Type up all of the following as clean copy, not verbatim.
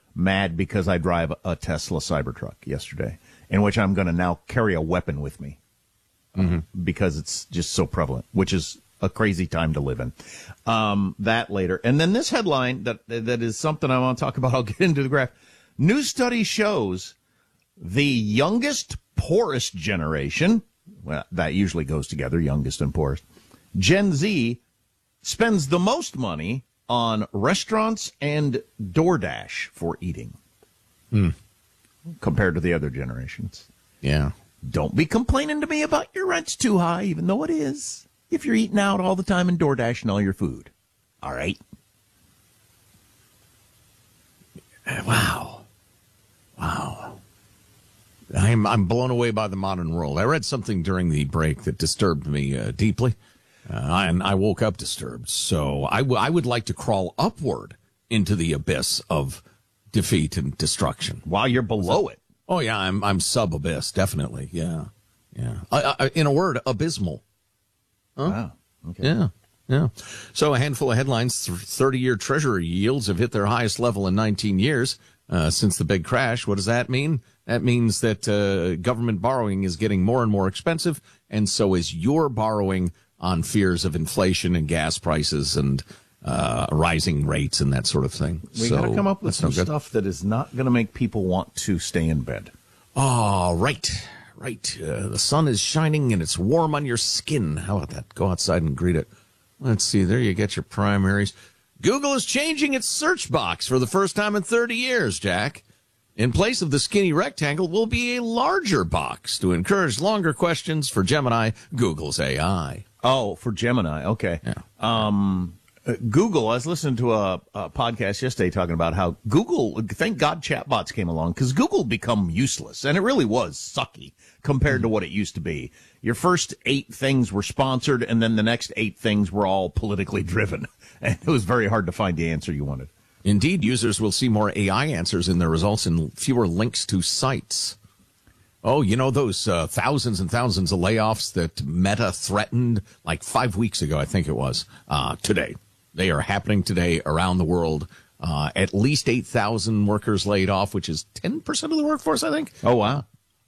mad because I drive a Tesla Cybertruck yesterday, in which I'm going to now carry a weapon with me because it's just so prevalent, which is a crazy time to live in. That later. And then this headline that is something I want to talk about. I'll get into the graph. New study shows the youngest, poorest generation, well, that usually goes together, youngest and poorest, Gen Z, spends the most money on restaurants and DoorDash for eating compared to the other generations. Yeah. Don't be complaining to me about your rent's too high, even though it is, if you're eating out all the time and DoorDashing all your food. All right? Wow. I'm blown away by the modern world. I read something during the break that disturbed me deeply, and I woke up disturbed. So I would like to crawl upward into the abyss of defeat and destruction. While you're below it. Oh, yeah, I'm sub-abyss, definitely. Yeah. In a word, abysmal. Huh? Wow. Okay. Yeah. So a handful of headlines. 30-year Treasury yields have hit their highest level in 19 years since the big crash. What does that mean? That means that government borrowing is getting more and more expensive, and so is your borrowing on fears of inflation and gas prices and rising rates and that sort of thing. We got to come up with some stuff that is not going to make people want to stay in bed. Oh, right. The sun is shining and it's warm on your skin. How about that? Go outside and greet it. Let's see. There you get your primaries. Google is changing its search box for the first time in 30 years, Jack. In place of the skinny rectangle will be a larger box to encourage longer questions for Gemini, Google's AI. Oh, for Gemini. Okay. Yeah. Google, I was listening to a podcast yesterday talking about how Google, thank God chatbots came along, because Google become useless. And it really was sucky compared to what it used to be. Your first 8 things were sponsored, and then the next 8 things were all politically driven. And it was very hard to find the answer you wanted. Indeed, users will see more AI answers in their results and fewer links to sites. Oh, you know those thousands and thousands of layoffs that Meta threatened like 5 weeks ago, I think it was, today. They are happening today around the world. At least 8,000 workers laid off, which is 10% of the workforce, I think. Oh, wow.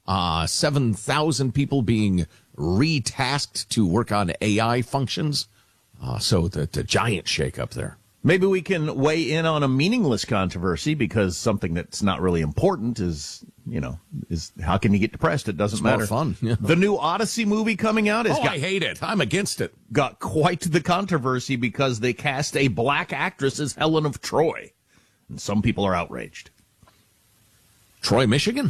7,000 people being retasked to work on AI functions. So the giant shakeup there. Maybe we can weigh in on a meaningless controversy, because something that's not really important is how can you get depressed? It doesn't matter. It's more fun. Yeah. The new Odyssey movie coming out I hate it. I'm against it. Got quite the controversy because they cast a black actress as Helen of Troy. And some people are outraged. Troy, Michigan?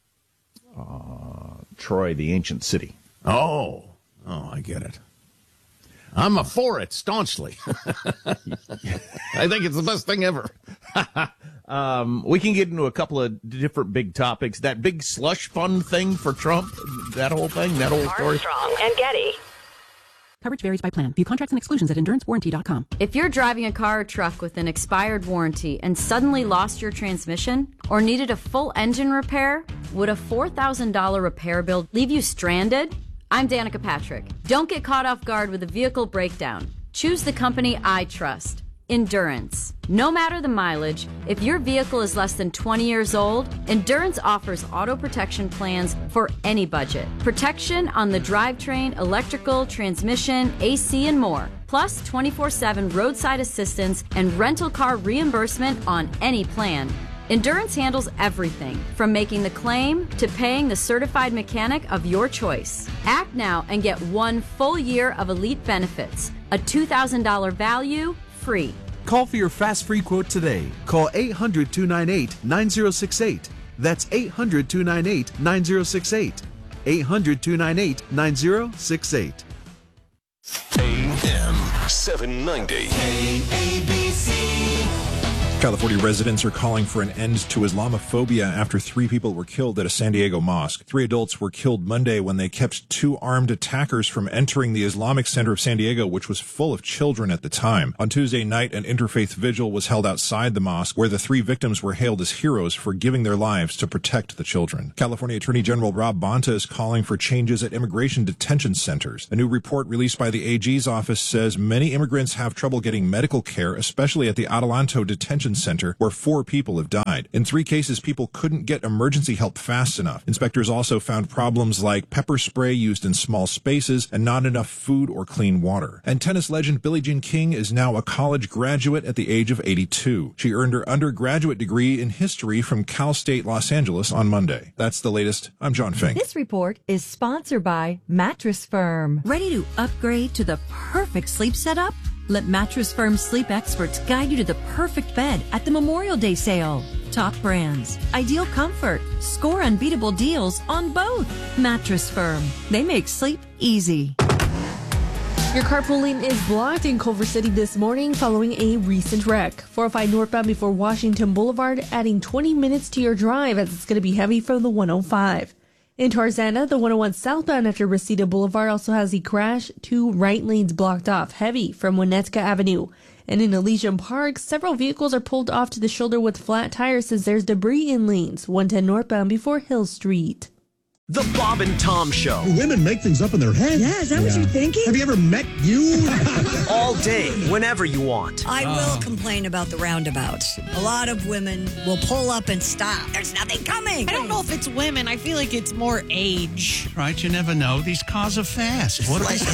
Troy, the ancient city. Oh, I get it. I'm for it staunchly. I think it's the best thing ever. We can get into a couple of different big topics. That big slush fund thing for Trump, that whole thing, that whole story. Armstrong and Getty. Coverage varies by plan. View contracts and exclusions at endurancewarranty.com. If you're driving a car or truck with an expired warranty and suddenly lost your transmission or needed a full engine repair, would a $4,000 repair bill leave you stranded? I'm Danica Patrick. Don't get caught off guard with a vehicle breakdown. Choose the company I trust, Endurance. No matter the mileage, if your vehicle is less than 20 years old, Endurance offers auto protection plans for any budget. Protection on the drivetrain, electrical, transmission, AC, and more. Plus 24/7 roadside assistance and rental car reimbursement on any plan. Endurance handles everything, from making the claim to paying the certified mechanic of your choice. Act now and get 1 full year of elite benefits. A $2,000 value, free. Call for your fast free quote today. Call 800-298-9068. That's 800-298-9068. 800-298-9068. AM 790. KABC. California residents are calling for an end to Islamophobia after 3 people were killed at a San Diego mosque. 3 adults were killed Monday when they kept 2 armed attackers from entering the Islamic Center of San Diego, which was full of children at the time. On Tuesday night, an interfaith vigil was held outside the mosque, where the 3 victims were hailed as heroes for giving their lives to protect the children. California Attorney General Rob Bonta is calling for changes at immigration detention centers. A new report released by the AG's office says many immigrants have trouble getting medical care, especially at the Adelanto Detention Center, where 4 people have died. died. In 3 cases, people couldn't get emergency help fast enough. Inspectors also found problems like pepper spray used in small spaces and not enough food or clean water. And tennis legend Billie Jean King is now a college graduate at the age of 82. She earned her undergraduate degree in history from Cal State Los Angeles on Monday. That's the latest. I'm John Fink. This report is sponsored by Mattress Firm. Ready to upgrade to the perfect sleep setup? Let Mattress Firm sleep experts guide you to the perfect bed at the Memorial Day sale. Top brands, ideal comfort, score unbeatable deals on both. Mattress Firm. They make sleep easy. Your carpooling is blocked in Culver City this morning following a recent wreck. 405 northbound before Washington Boulevard, adding 20 minutes to your drive as it's going to be heavy from the 105. In Tarzana, the 101 southbound after Reseda Boulevard also has a crash. 2 right lanes blocked off, heavy from Winnetka Avenue. And in Elysian Park, several vehicles are pulled off to the shoulder with flat tires as there's debris in lanes. 110 northbound before Hill Street. The Bob and Tom Show. Women make things up in their head. Yeah, is that what you're thinking? Have you ever met you? All day, whenever you want. I will complain about the roundabouts. A lot of women will pull up and stop. There's nothing coming. I don't know if it's women. I feel like it's more age. Right, you never know. These cars are fast. What they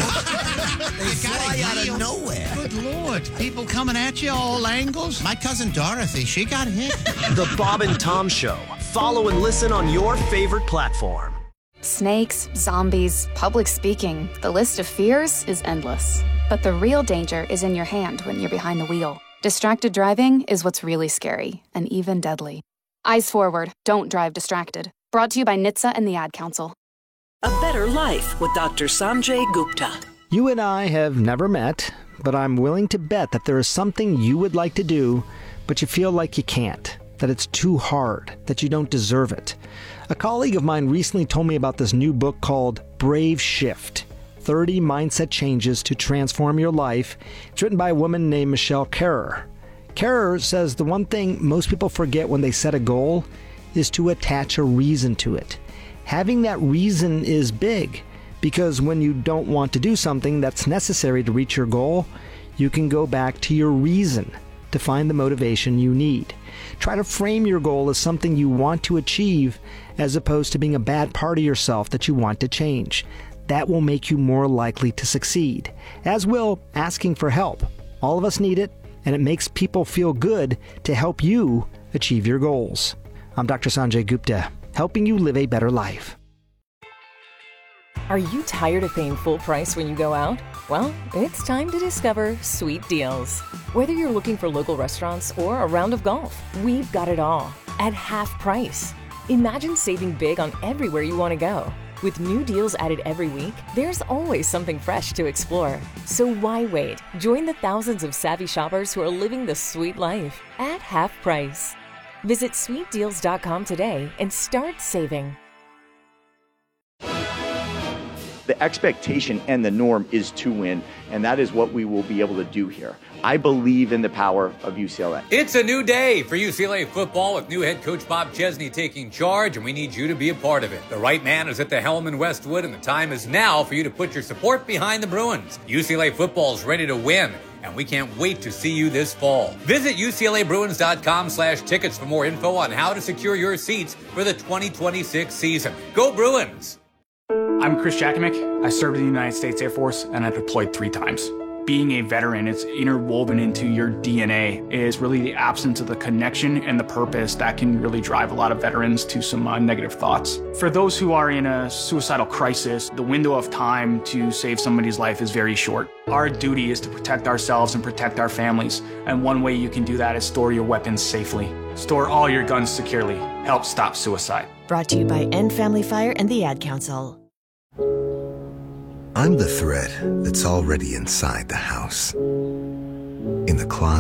fly out of nowhere. Good Lord. People coming at you all angles. My cousin Dorothy, she got hit. The Bob and Tom Show. Follow and listen on your favorite platform. Snakes, zombies, public speaking. The list of fears is endless. But the real danger is in your hand when you're behind the wheel. Distracted driving is what's really scary and even deadly. Eyes forward. Don't drive distracted. Brought to you by NHTSA and the Ad Council. A Better Life with Dr. Sanjay Gupta. You and I have never met, but I'm willing to bet that there is something you would like to do, but you feel like you can't, that it's too hard, that you don't deserve it. A colleague of mine recently told me about this new book called Brave Shift, 30 Mindset Changes to Transform Your Life. It's written by a woman named Michelle Kerrer. Kerrer says the one thing most people forget when they set a goal is to attach a reason to it. Having that reason is big, because when you don't want to do something that's necessary to reach your goal, you can go back to your reason to find the motivation you need. Try to frame your goal as something you want to achieve as opposed to being a bad part of yourself that you want to change. That will make you more likely to succeed, as will asking for help. All of us need it, and it makes people feel good to help you achieve your goals. I'm Dr. Sanjay Gupta, helping you live a better life. Are you tired of paying full price when you go out? Well, it's time to discover Sweet Deals. Whether you're looking for local restaurants or a round of golf, we've got it all at half price. Imagine saving big on everywhere you want to go. With new deals added every week, there's always something fresh to explore. So why wait? Join the thousands of savvy shoppers who are living the sweet life at half price. Visit sweetdeals.com today and start saving. The expectation and the norm is to win, and that is what we will be able to do here. I believe in the power of UCLA. It's a new day for UCLA football with new head coach Bob Chesney taking charge, and we need you to be a part of it. The right man is at the helm in Westwood, and the time is now for you to put your support behind the Bruins. UCLA football is ready to win, and we can't wait to see you this fall. Visit UCLABruins.com/tickets for more info on how to secure your seats for the 2026 season. Go Bruins! I'm Chris Jakovic. I served in the United States Air Force, and I deployed 3 times. Being a veteran, it's interwoven into your DNA. It is really the absence of the connection and the purpose that can really drive a lot of veterans to some negative thoughts. For those who are in a suicidal crisis, the window of time to save somebody's life is very short. Our duty is to protect ourselves and protect our families, and one way you can do that is store your weapons safely. Store all your guns securely. Help stop suicide. Brought to you by End Family Fire and the Ad Council. I'm the thread that's already inside the house. In the closet.